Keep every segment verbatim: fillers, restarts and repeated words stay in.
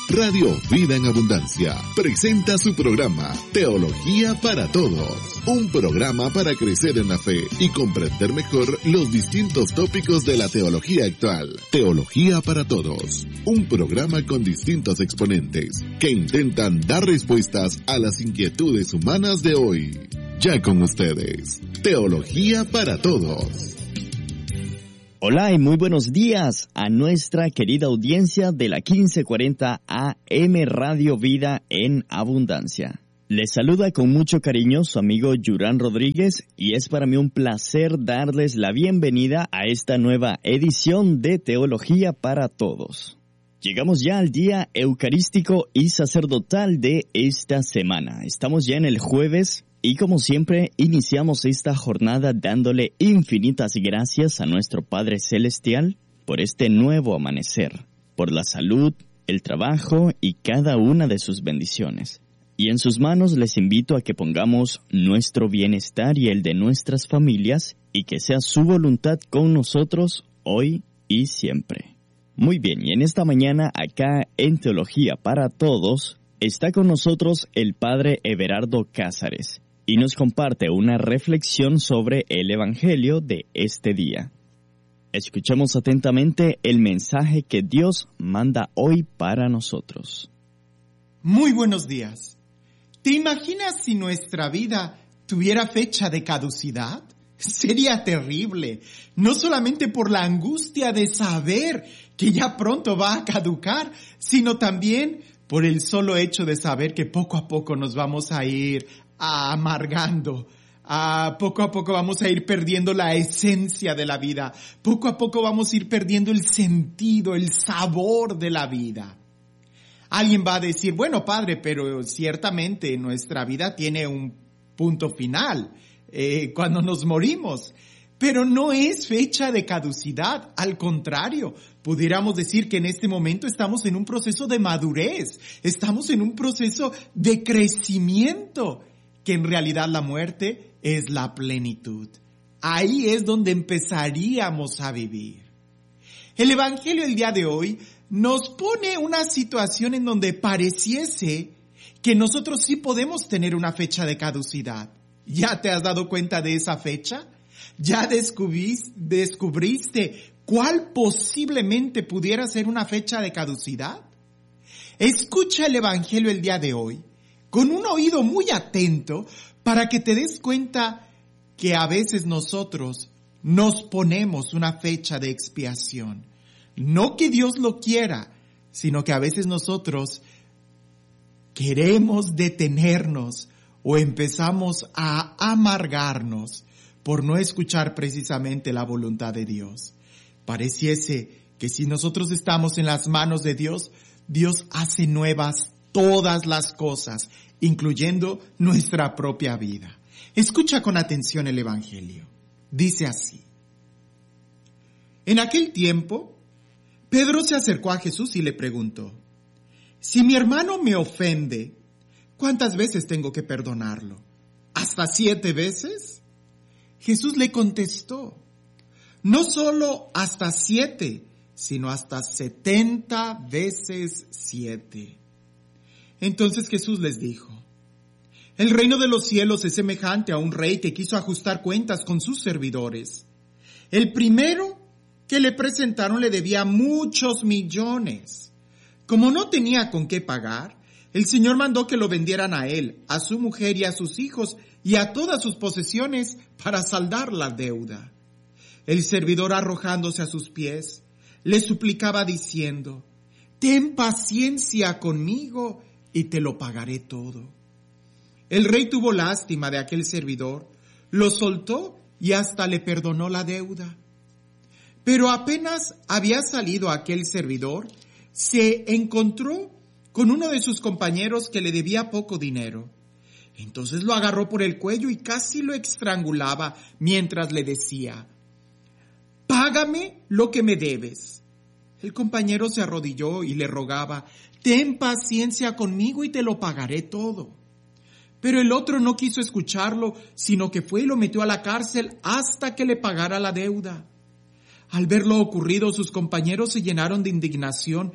Radio Vida en Abundancia presenta su programa Teología para Todos, un programa para crecer en la fe y comprender mejor los distintos tópicos de la teología actual. Teología para Todos, un programa con distintos exponentes que intentan dar respuestas a las inquietudes humanas de hoy. Ya con ustedes, Teología para Todos. Hola y muy buenos días a nuestra querida audiencia de la quince cuarenta A M Radio Vida en Abundancia. Les saluda con mucho cariño su amigo Yurán Rodríguez y es para mí un placer darles la bienvenida a esta nueva edición de Teología para Todos. Llegamos ya al día eucarístico y sacerdotal de esta semana. Estamos ya en el jueves. Y como siempre, iniciamos esta jornada dándole infinitas gracias a nuestro Padre Celestial por este nuevo amanecer, por la salud, el trabajo y cada una de sus bendiciones. Y en sus manos les invito a que pongamos nuestro bienestar y el de nuestras familias y que sea su voluntad con nosotros hoy y siempre. Muy bien, y en esta mañana acá en Teología para Todos está con nosotros el Padre Everardo Cázares y nos comparte una reflexión sobre el Evangelio de este día. Escuchemos atentamente el mensaje que Dios manda hoy para nosotros. Muy buenos días. ¿Te imaginas si nuestra vida tuviera fecha de caducidad? Sería terrible, no solamente por la angustia de saber que ya pronto va a caducar, sino también por el solo hecho de saber que poco a poco nos vamos a ir amargando. A poco a poco vamos a ir perdiendo la esencia de la vida. Poco a poco vamos a ir perdiendo el sentido, el sabor de la vida. Alguien va a decir, bueno, padre, pero ciertamente nuestra vida tiene un punto final eh, cuando nos morimos. Pero no es fecha de caducidad, al contrario, pudiéramos decir que en este momento estamos en un proceso de madurez, estamos en un proceso de crecimiento, que en realidad la muerte es la plenitud. Ahí es donde empezaríamos a vivir. El Evangelio del día de hoy nos pone una situación en donde pareciese que nosotros sí podemos tener una fecha de caducidad. ¿Ya te has dado cuenta de esa fecha? ¿Ya descubriste, descubriste cuál posiblemente pudiera ser una fecha de caducidad? Escucha el Evangelio el día de hoy con un oído muy atento para que te des cuenta que a veces nosotros nos ponemos una fecha de expiación. No que Dios lo quiera, sino que a veces nosotros queremos detenernos o empezamos a amargarnos por no escuchar precisamente la voluntad de Dios. Pareciese que si nosotros estamos en las manos de Dios, Dios hace nuevas todas las cosas, incluyendo nuestra propia vida. Escucha con atención el Evangelio. Dice así: En aquel tiempo, Pedro se acercó a Jesús y le preguntó, si mi hermano me ofende, ¿cuántas veces tengo que perdonarlo? ¿Hasta siete veces? Jesús le contestó, no solo hasta siete, sino hasta setenta veces siete. Entonces Jesús les dijo, el reino de los cielos es semejante a un rey que quiso ajustar cuentas con sus servidores. El primero que le presentaron le debía muchos millones. Como no tenía con qué pagar, el Señor mandó que lo vendieran a él, a su mujer y a sus hijos y a todas sus posesiones para saldar la deuda. El servidor, arrojándose a sus pies, le suplicaba diciendo, ten paciencia conmigo y te lo pagaré todo. El rey tuvo lástima de aquel servidor, lo soltó y hasta le perdonó la deuda. Pero apenas había salido aquel servidor, se encontró con uno de sus compañeros que le debía poco dinero. Entonces lo agarró por el cuello y casi lo estrangulaba mientras le decía, págame lo que me debes. El compañero se arrodilló y le rogaba, ten paciencia conmigo y te lo pagaré todo. Pero el otro no quiso escucharlo, sino que fue y lo metió a la cárcel hasta que le pagara la deuda. Al ver lo ocurrido, sus compañeros se llenaron de indignación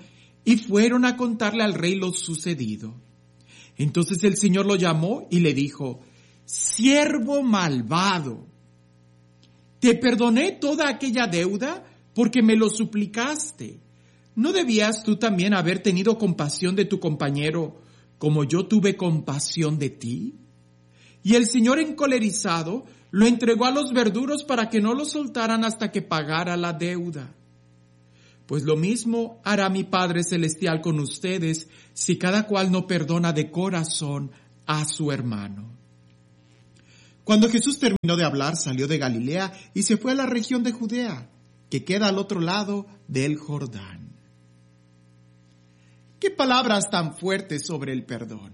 y fueron a contarle al rey lo sucedido. Entonces el Señor lo llamó y le dijo: siervo malvado, te perdoné toda aquella deuda porque me lo suplicaste. ¿No debías tú también haber tenido compasión de tu compañero como yo tuve compasión de ti? Y el Señor, encolerizado, lo entregó a los verduros para que no lo soltaran hasta que pagara la deuda. Pues lo mismo hará mi Padre Celestial con ustedes si cada cual no perdona de corazón a su hermano. Cuando Jesús terminó de hablar, salió de Galilea y se fue a la región de Judea, que queda al otro lado del Jordán. Qué palabras tan fuertes sobre el perdón.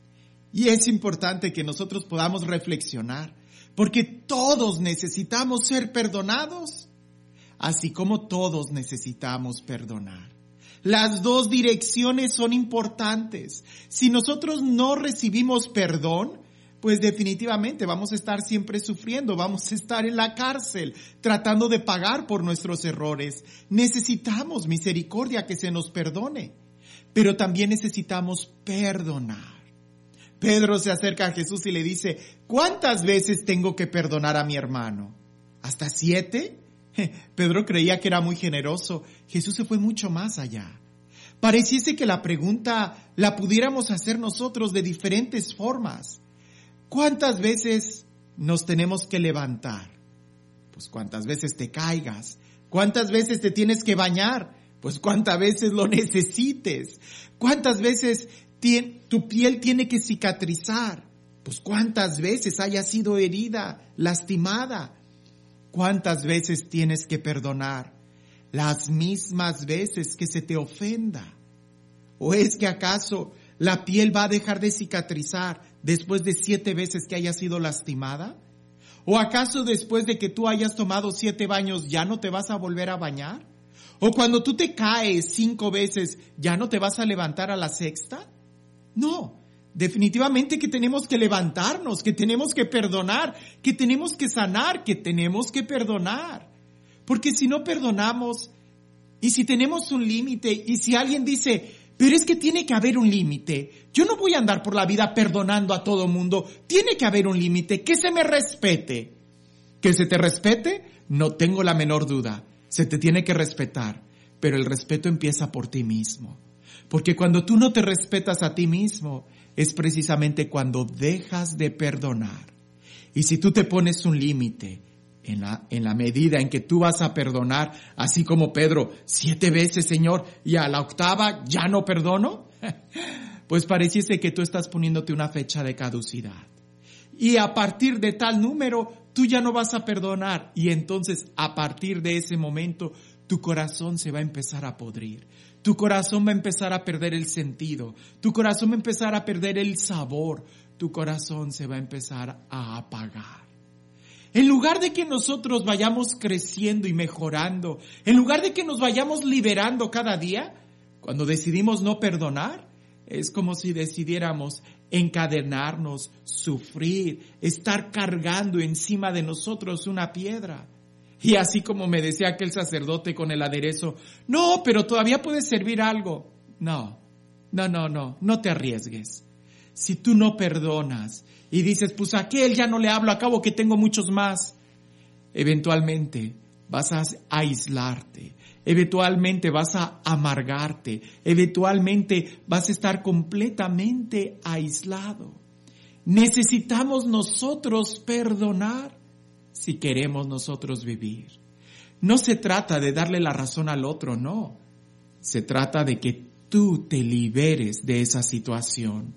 Y es importante que nosotros podamos reflexionar, porque todos necesitamos ser perdonados, así como todos necesitamos perdonar. Las dos direcciones son importantes. Si nosotros no recibimos perdón, pues definitivamente vamos a estar siempre sufriendo, vamos a estar en la cárcel tratando de pagar por nuestros errores. Necesitamos misericordia, que se nos perdone, pero también necesitamos perdonar. Pedro se acerca a Jesús y le dice: ¿cuántas veces tengo que perdonar a mi hermano? ¿Hasta siete? Pedro creía que era muy generoso. Jesús se fue mucho más allá. Pareciese que la pregunta la pudiéramos hacer nosotros de diferentes formas. ¿Cuántas veces nos tenemos que levantar? Pues cuántas veces te caigas. ¿Cuántas veces te tienes que bañar? Pues cuántas veces lo necesites. ¿Cuántas veces ti- tu piel tiene que cicatrizar? Pues cuántas veces haya sido herida, lastimada. ¿Cuántas veces tienes que perdonar? Las mismas veces que se te ofenda. ¿O es que acaso la piel va a dejar de cicatrizar después de siete veces que haya sido lastimada? ¿O acaso después de que tú hayas tomado siete baños ya no te vas a volver a bañar? ¿O cuando tú te caes cinco veces ya no te vas a levantar a la sexta? No, definitivamente que tenemos que levantarnos, que tenemos que perdonar, que tenemos que sanar, que tenemos que perdonar. Porque si no perdonamos, y si tenemos un límite, y si alguien dice: pero es que tiene que haber un límite, yo no voy a andar por la vida perdonando a todo mundo, tiene que haber un límite, que se me respete. ¿Que se te respete? No tengo la menor duda, se te tiene que respetar, pero el respeto empieza por ti mismo. Porque cuando tú no te respetas a ti mismo, es precisamente cuando dejas de perdonar. Y si tú te pones un límite, en la, en la medida en que tú vas a perdonar, así como Pedro, siete veces, Señor, y a la octava ya no perdono, pues pareciese que tú estás poniéndote una fecha de caducidad. Y a partir de tal número, tú ya no vas a perdonar. Y entonces, a partir de ese momento, tu corazón se va a empezar a podrir. Tu corazón va a empezar a perder el sentido. Tu corazón va a empezar a perder el sabor. Tu corazón se va a empezar a apagar. En lugar de que nosotros vayamos creciendo y mejorando, en lugar de que nos vayamos liberando cada día, cuando decidimos no perdonar, es como si decidiéramos encadenarnos, sufrir, estar cargando encima de nosotros una piedra. Y así como me decía aquel sacerdote con el aderezo: no, pero todavía puedes servir algo. No, no, no, no, no te arriesgues. Si tú no perdonas y dices: pues a aquel ya no le hablo, acabo que tengo muchos más, eventualmente vas a aislarte, eventualmente vas a amargarte, eventualmente vas a estar completamente aislado. Necesitamos nosotros perdonar si queremos nosotros vivir. No se trata de darle la razón al otro, no. Se trata de que tú te liberes de esa situación.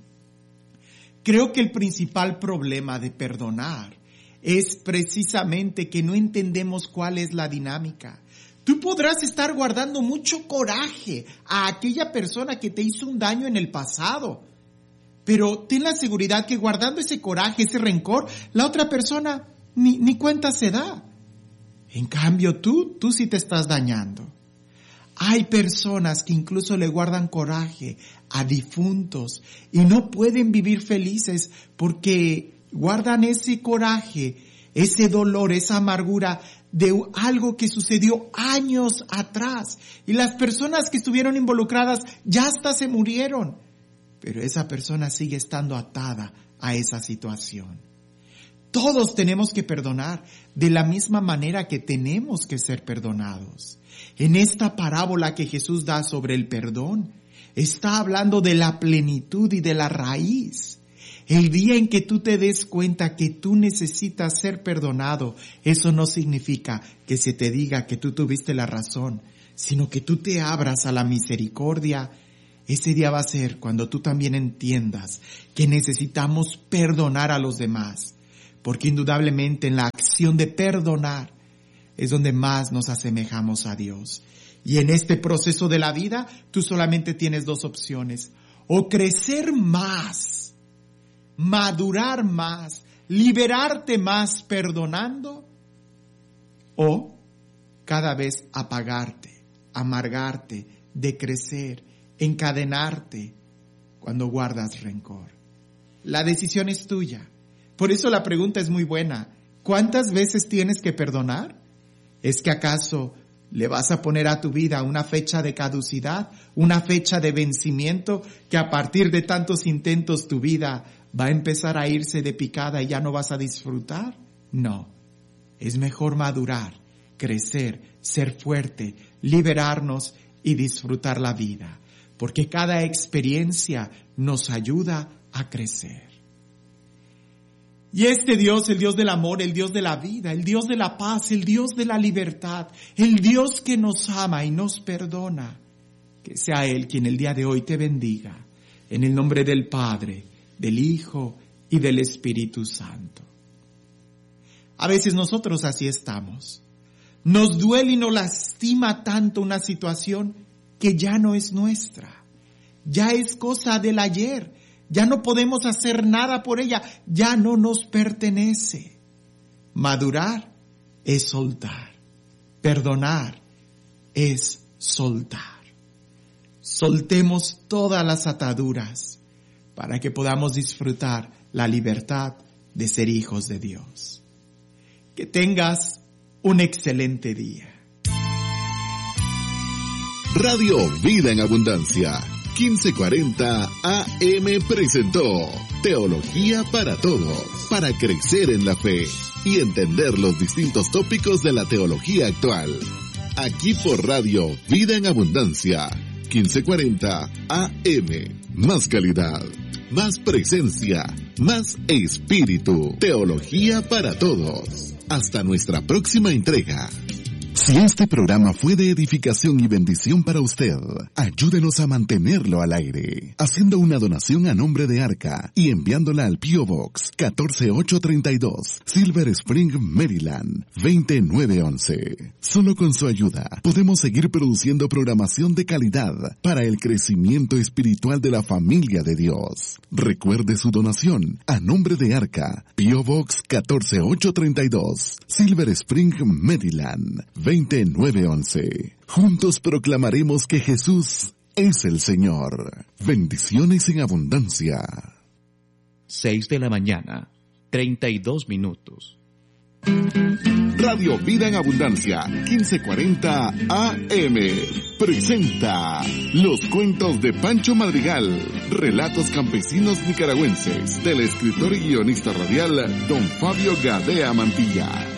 Creo que el principal problema de perdonar es precisamente que no entendemos cuál es la dinámica. Tú podrás estar guardando mucho coraje a aquella persona que te hizo un daño en el pasado, pero ten la seguridad que guardando ese coraje, ese rencor, la otra persona ni, ni cuenta se da. En cambio tú, tú sí te estás dañando. Hay personas que incluso le guardan coraje a difuntos y no pueden vivir felices porque guardan ese coraje ese dolor, esa amargura de algo que sucedió años atrás. Y las personas que estuvieron involucradas ya hasta se murieron. Pero esa persona sigue estando atada a esa situación. Todos tenemos que perdonar de la misma manera que tenemos que ser perdonados. En esta parábola que Jesús da sobre el perdón, está hablando de la plenitud y de la raíz. El día en que tú te des cuenta que tú necesitas ser perdonado, eso no significa que se te diga que tú tuviste la razón, sino que tú te abras a la misericordia. Ese día va a ser cuando tú también entiendas que necesitamos perdonar a los demás, porque indudablemente en la acción de perdonar es donde más nos asemejamos a Dios. Y en este proceso de la vida, tú solamente tienes dos opciones: o crecer más, madurar más, liberarte más perdonando, o cada vez apagarte, amargarte, decrecer, encadenarte cuando guardas rencor. La decisión es tuya. Por eso la pregunta es muy buena. ¿Cuántas veces tienes que perdonar? ¿Es que acaso le vas a poner a tu vida una fecha de caducidad, una fecha de vencimiento, que a partir de tantos intentos tu vida va a empezar a irse de picada y ya no vas a disfrutar? No. Es mejor madurar, crecer, ser fuerte, liberarnos y disfrutar la vida, porque cada experiencia nos ayuda a crecer. Y este Dios, el Dios del amor, el Dios de la vida, el Dios de la paz, el Dios de la libertad, el Dios que nos ama y nos perdona, que sea Él quien el día de hoy te bendiga, en el nombre del Padre, del Hijo y del Espíritu Santo. A veces nosotros así estamos. Nos duele y nos lastima tanto una situación que ya no es nuestra. Ya es cosa del ayer. Ya no podemos hacer nada por ella. Ya no nos pertenece. Madurar es soltar. Perdonar es soltar. Soltemos todas las ataduras para que podamos disfrutar la libertad de ser hijos de Dios. Que tengas un excelente día. Radio Vida en Abundancia, quince cuarenta A M presentó Teología para Todos, para crecer en la fe y entender los distintos tópicos de la teología actual. Aquí por Radio Vida en Abundancia, quince cuarenta A M. Más calidad, más presencia, más espíritu. Teología para Todos. Hasta nuestra próxima entrega. Si este programa fue de edificación y bendición para usted, ayúdenos a mantenerlo al aire, haciendo una donación a nombre de Arca y enviándola al P O Box catorce ocho treinta y dos, Silver Spring, Maryland, veinte nueve once. Solo con su ayuda podemos seguir produciendo programación de calidad para el crecimiento espiritual de la familia de Dios. Recuerde su donación a nombre de Arca, P O Box catorce ocho treinta y dos, Silver Spring, Maryland, veinte nueve once. Juntos proclamaremos que Jesús es el Señor. Bendiciones en abundancia. Seis de la mañana, treinta y dos minutos. Radio Vida en Abundancia, quince cuarenta A M, presenta Los Cuentos de Pancho Madrigal, relatos campesinos nicaragüenses, del escritor y guionista radial Don Fabio Gadea Mantilla.